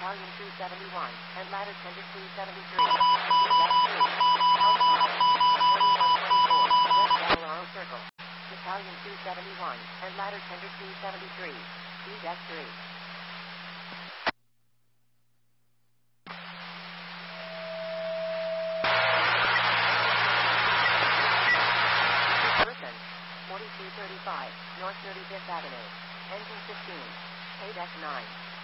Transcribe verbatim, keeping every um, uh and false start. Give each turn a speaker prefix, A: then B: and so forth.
A: Battalion two seventy-one, and ladder tender two seventy-three. Deck three. House five, twenty-one twenty-four, West Colorado Circle. Battalion two seventy-one, and ladder tender two seventy-three. D Deck three. Person, forty-two thirty-five, North thirty-fifth Avenue. Engine fifteen. K Deck nine.